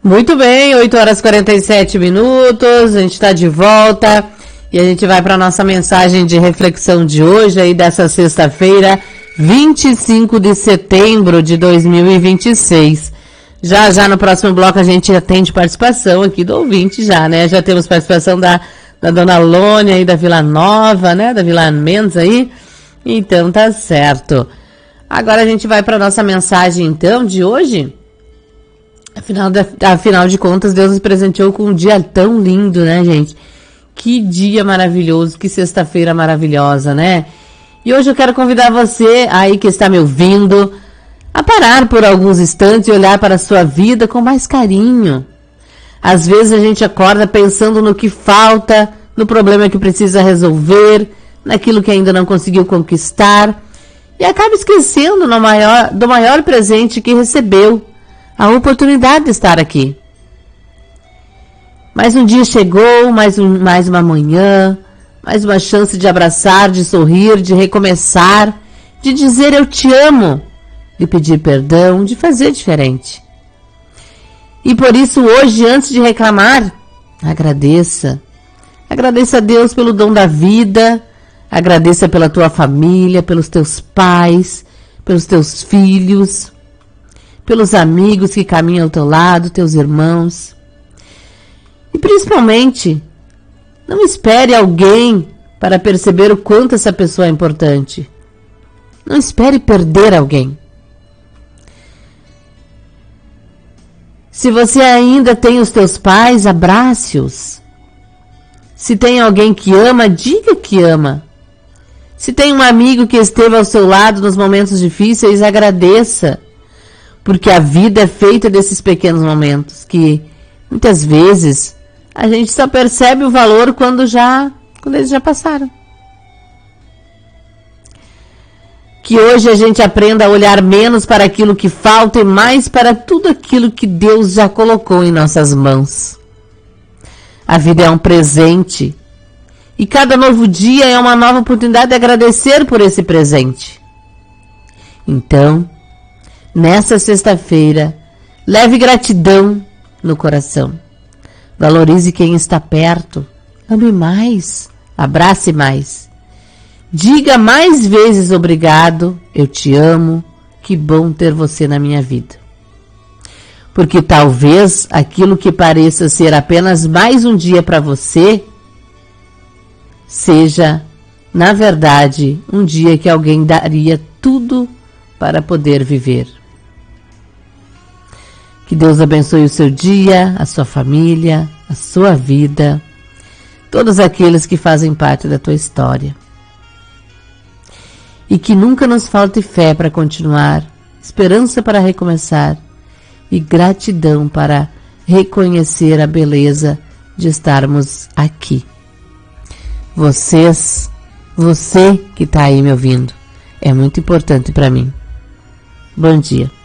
Muito bem, 8 horas e 47 minutos, a gente está de volta e a gente vai para a nossa mensagem de reflexão de hoje, aí dessa sexta-feira, 25 de setembro de 2026. Já no próximo bloco a gente atende participação aqui do ouvinte já, né? Já temos participação da dona Lônia aí da Vila Nova, né? Da Vila Mendes aí. Então tá certo. Agora a gente vai para a nossa mensagem então de hoje. Afinal de contas, Deus nos presenteou com um dia tão lindo, né, gente? Que dia maravilhoso, que sexta-feira maravilhosa, né? E hoje eu quero convidar você aí que está me ouvindo a parar por alguns instantes e olhar para a sua vida com mais carinho. Às vezes a gente acorda pensando no que falta, no problema que precisa resolver, naquilo que ainda não conseguiu conquistar e acaba esquecendo do maior presente que recebeu, a oportunidade de estar aqui. Mais um dia chegou, mais uma manhã, mais uma chance de abraçar, de sorrir, de recomeçar, de dizer eu te amo, de pedir perdão, de fazer diferente. E por isso hoje, antes de reclamar, agradeça. Agradeça a Deus pelo dom da vida, agradeça pela tua família, pelos teus pais, pelos teus filhos, pelos amigos que caminham ao teu lado, teus irmãos. E principalmente, não espere alguém para perceber o quanto essa pessoa é importante. Não espere perder alguém. Se você ainda tem os teus pais, abrace-os. Se tem alguém que ama, diga que ama. Se tem um amigo que esteve ao seu lado nos momentos difíceis, agradeça. Porque a vida é feita desses pequenos momentos que, muitas vezes, a gente só percebe o valor quando eles já passaram. Que hoje a gente aprenda a olhar menos para aquilo que falta e mais para tudo aquilo que Deus já colocou em nossas mãos. A vida é um presente. E cada novo dia é uma nova oportunidade de agradecer por esse presente. Então, nessa sexta-feira, leve gratidão no coração. Valorize quem está perto. Ame mais. Abrace mais. Diga mais vezes obrigado, eu te amo, que bom ter você na minha vida. Porque talvez aquilo que pareça ser apenas mais um dia para você, seja, na verdade, um dia que alguém daria tudo para poder viver. Que Deus abençoe o seu dia, a sua família, a sua vida, todos aqueles que fazem parte da tua história. E que nunca nos falte fé para continuar, esperança para recomeçar e gratidão para reconhecer a beleza de estarmos aqui. Você que está aí me ouvindo, é muito importante para mim. Bom dia.